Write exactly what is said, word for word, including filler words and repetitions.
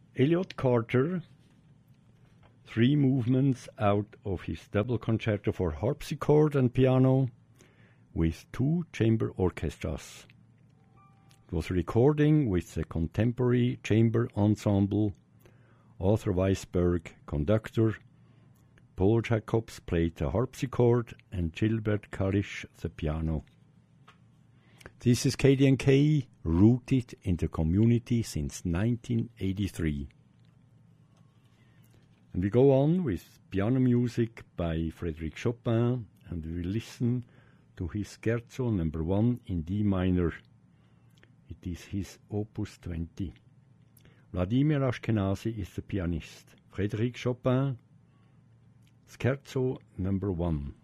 Elliott Carter, three movements out of his double concerto for harpsichord and piano with two chamber orchestras. It was a recording with the Contemporary Chamber Ensemble. Arthur Weisberg, conductor. Paul Jacobs played the harpsichord and Gilbert Kalisch the piano. This is K D N K, rooted in the community since nineteen eighty-three. And we go on with piano music by Frédéric Chopin, and we will listen to his Scherzo number one in D minor. It is his Opus twenty. Vladimir Ashkenazy is the pianist. Frédéric Chopin, Scherzo number one.